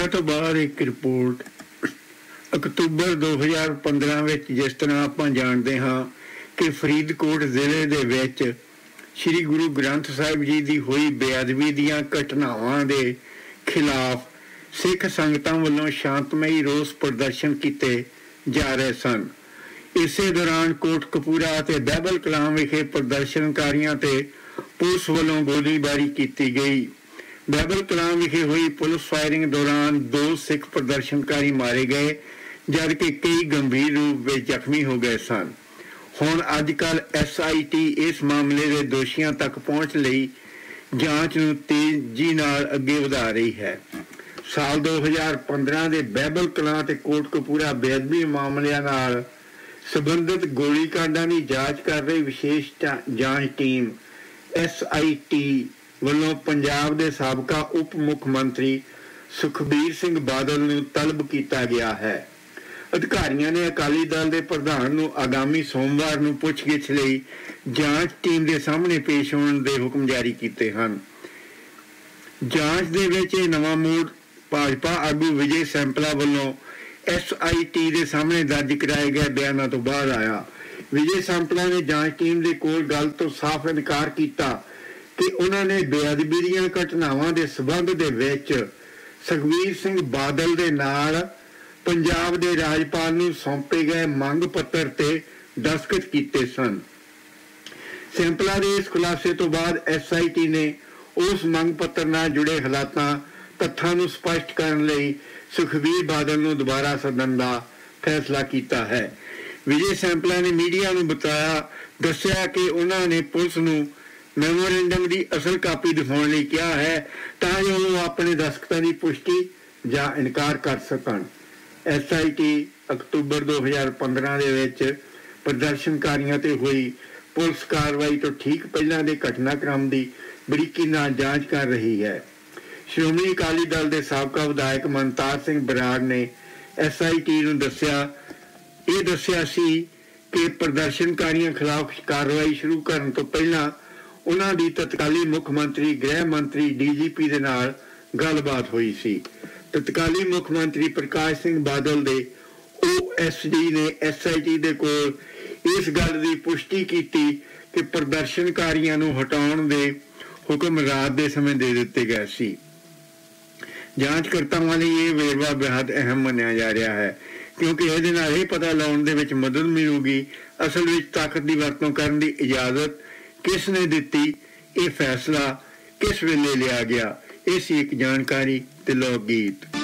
ਵਿਆਹ ਤੋਂ ਬਾਅਦ ਇੱਕ ਰਿਪੋਰਟ ਅਕਤੂਬਰ 2015 ਵਿੱਚ ਜਿਸ ਤਰ੍ਹਾਂ ਆਪਾਂ ਜਾਣਦੇ ਹਾਂ ਕਿ ਫਰੀਦਕੋਟ ਜ਼ਿਲ੍ਹੇ ਦੇ ਵਿੱਚ ਸ੍ਰੀ ਗੁਰੂ ਗ੍ਰੰਥ ਸਾਹਿਬ ਜੀ ਦੀ ਹੋਈ ਬੇਅਦਬੀ ਦੀਆਂ ਘਟਨਾਵਾਂ ਦੇ ਖਿਲਾਫ ਸਿੱਖ ਸੰਗਤਾਂ ਵੱਲੋਂ ਸ਼ਾਂਤਮਈ ਰੋਸ ਪ੍ਰਦਰਸ਼ਨ ਕੀਤੇ ਜਾ ਰਹੇ ਸਨ। ਇਸੇ ਦੌਰਾਨ ਕੋਟਕਪੂਰਾ ਅਤੇ ਬਹਿਬਲ ਕਲਾਂ ਵਿਖੇ ਪ੍ਰਦਰਸ਼ਨਕਾਰੀਆਂ ਤੇ ਪੁਲਿਸ ਵੱਲੋਂ ਗੋਲੀਬਾਰੀ ਕੀਤੀ ਗਈ। ਬਹਿਬਲ ਕਲਾਂ ਵਿਖੇ ਹੋਈ ਪੁਲਿਸ ਫਾਇਰਿੰਗ ਦੌਰਾਨ 2 ਸਿੱਖ ਪ੍ਰਦਰਸ਼ਨਕਾਰੀ ਮਾਰੇ ਗਏ, ਜਦਕਿ ਕਈ ਗੰਭੀਰ ਰੂਪ ਵਿੱਚ ਜ਼ਖਮੀ ਹੋ ਗਏ ਸਨ। ਹੁਣ ਅੱਜ-ਕੱਲ੍ਹ SIT ਇਸ ਮਾਮਲੇ ਦੇ ਦੋਸ਼ੀਆਂ ਤੱਕ ਪਹੁੰਚ ਲਈ ਜਾਂਚ ਨੂੰ ਤੇਜ਼ੀ ਨਾਲ ਅੱਗੇ ਵਧਾ ਰਹੀ ਹੈ। ਸਾਲ 2015 ਦੇ ਬਹਿਬਲ ਕਲਾਂ ਤੇ ਕੋਟਕਪੂਰਾ ਬੇਅਦਬੀ ਮਾਮਲਿਆਂ ਨਾਲ ਸੰਬੰਧਿਤ ਗੋਲੀਕਾਂਡਾਂ ਦੀ ਜਾਂਚ ਕਰ ਰਹੀ ਵਿਸ਼ੇਸ਼ ਜਾਂਚ ਟੀਮ SIT ਵੱਲੋਂ ਪੰਜਾਬ ਦੇ ਸਾਬਕਾ ਉਪ ਮੁੱਖ ਮੰਤਰੀ ਸੁਖਬੀਰ ਸਿੰਘ ਬਾਦਲ ਨੂੰ ਤਲਬ ਕੀਤਾ ਗਿਆ ਹੈ। ਅਧਿਕਾਰੀਆਂ ਨੇ ਅਕਾਲੀ ਦਲ ਦੇ ਪ੍ਰਧਾਨ ਨੂੰ ਆਗਾਮੀ ਸੋਮਵਾਰ ਨੂੰ ਪੁੱਛਗਿੱਛ ਲਈ ਜਾਂਚ ਟੀਮ ਦੇ ਸਾਹਮਣੇ ਪੇਸ਼ ਹੋਣ ਦੇ ਹੁਕਮ ਜਾਰੀ ਕੀਤੇ ਹਨ। ਜਾਂਚ ਦੇ ਵਿੱਚ ਇਹ ਨਵਾਂ ਮੋੜ ਭਾਜਪਾ ਆਗੂ ਵਿਜੇ ਸੈਂਪਲਾ ਵੱਲੋਂ SIT ਦੇ ਸਾਹਮਣੇ ਦਰਜ ਕਰਾਏ ਗਏ ਬਿਆਨਾਂ ਤੋਂ ਬਾਅਦ ਆਇਆ। ਵਿਜੇ ਸੈਂਪਲਾ ਨੇ ਜਾਂਚ ਟੀਮ ਦੇ ਕੋਲ ਗੱਲ ਤੋਂ ਸਾਫ਼ ਇਨਕਾਰ ਕੀਤਾ ਕਿ ਉਹਨਾਂ ਨੇ ਬੇਅਦਬੀ ਦੀਆਂ ਘਟਨਾਵਾਂ ਦੇ ਸਬੰਧ ਦੇ ਵਿੱਚ ਸੁਖਬੀਰ ਸਿੰਘ ਬਾਦਲ ਦੇ ਨਾਲ ਪੰਜਾਬ ਦੇ ਰਾਜਪਾਲ ਨੂੰ ਸੌਂਪੇ ਗਏ ਮੰਗ ਪੱਤਰ ਤੇ ਦਸਤਖਤ ਕੀਤੇ ਸਨ। ਸੈਂਪਲਾ ਦੇ ਇਸ ਖੁਲਾਸੇ ਤੋਂ ਬਾਅਦ SIT ਨੇ ਉਸ ਮੰਗ ਪੱਤਰ ਨਾਲ ਜੁੜੇ ਹਾਲਾਤਾਂ ਤੱਥਾਂ ਨੂੰ ਸਪਸ਼ਟ ਕਰਨ ਲਈ ਸੁਖਬੀਰ ਬਾਦਲ ਨੂੰ ਦੁਬਾਰਾ ਸੱਦਣ ਦਾ ਫੈਸਲਾ ਕੀਤਾ ਹੈ। ਵਿਜੇ ਸੈਂਪਲਾ ਨੇ ਮੀਡੀਆ ਨੂੰ ਦੱਸਿਆ ਕਿ ਉਹਨਾਂ ਨੇ ਪੁਲਿਸ ਨੂੰ ਮੈਮੋਰੈਂਡਮ ਦੀ ਅਸਲ ਕਾਪੀ ਦਿਖਾਉਣ ਲਈ ਕਿਹਾ ਹੈ ਤਾਂ ਜੋ ਉਹ ਆਪਣੇ ਦਸਤਖਤਾਂ ਦੀ ਪੁਸ਼ਟੀ ਜਾਂ ਇਨਕਾਰ ਕਰ ਸਕਣ। SIT ਅਕਤੂਬਰ 2015 ਦੇ ਵਿੱਚ ਪ੍ਰਦਰਸ਼ਨਕਾਰੀਆਂ ਤੇ ਹੋਈ ਪੁਲਿਸ ਕਾਰਵਾਈ ਤੋਂ ਠੀਕ ਪਹਿਲਾਂ ਦੇ ਘਟਨਾਕ੍ਰਮ ਦੀ ਬਰੀਕੀ ਨਾਲ ਜਾਂਚ ਕਰ ਰਹੀ ਹੈ। ਸ਼੍ਰੋਮਣੀ ਅਕਾਲੀ ਦਲ ਦੇ ਸਾਬਕਾ ਵਿਧਾਇਕ ਮਨਤਾਰ ਸਿੰਘ ਬਰਾੜ ਨੇ SIT ਨੂੰ ਦੱਸਿਆ ਸੀ ਕਿ ਪ੍ਰਦਰਸ਼ਨਕਾਰੀਆਂ ਖਿਲਾਫ ਕਾਰਵਾਈ ਸ਼ੁਰੂ ਕਰਨ ਤੋਂ ਪਹਿਲਾਂ ਉਹਨਾਂ ਦੀ ਤਤਕਾਲੀ ਮੁੱਖ ਮੰਤਰੀ, ਗ੍ਰਹਿ ਮੰਤਰੀ, DGP ਦੇ ਨਾਲ ਗੱਲਬਾਤ ਹੋਈ ਸੀ। ਤਤਕਾਲੀ ਮੁੱਖ ਮੰਤਰੀ ਪ੍ਰਕਾਸ਼ ਸਿੰਘ ਬਾਦਲ ਦੇ OSD ਨੇ SIT ਦੇ ਕੋਲ ਇਸ ਗੱਲ ਦੀ ਪੁਸ਼ਟੀ ਕੀਤੀ ਕਿ ਪ੍ਰਦਰਸ਼ਨਕਾਰੀਆਂ ਨੂੰ ਹਟਾਉਣ ਦੇ ਹੁਕਮ ਰਾਤ ਦੇ ਸਮੇਂ ਦੇ ਦਿੱਤੇ ਗਏ ਸੀ। ਜਾਂਚਕਰਤਾਵਾਂ ਲਈ ਇਹ ਵੇਰਵਾ ਬੇਹੱਦ ਅਹਿਮ ਮੰਨਿਆ ਜਾ ਰਿਹਾ ਹੈ ਕਿਉਂਕਿ ਇਹਦੇ ਨਾਲ ਇਹ ਪਤਾ ਲਾਉਣ ਦੇ ਵਿੱਚ ਮਦਦ ਮਿਲੂਗੀ ਅਸਲ ਵਿੱਚ ਤਾਕਤ ਦੀ ਵਰਤੋਂ ਕਰਨ ਦੀ ਇਜਾਜ਼ਤ ਕਿਸ ਨੇ ਦਿੱਤੀ, ਇਹ ਫੈਸਲਾ ਕਿਸ ਵੇਲੇ ਲਿਆ ਗਿਆ। ਇਹ ਸੀ ਇੱਕ ਜਾਣਕਾਰੀ ਤੇ ਲੋਕ ਗੀਤ।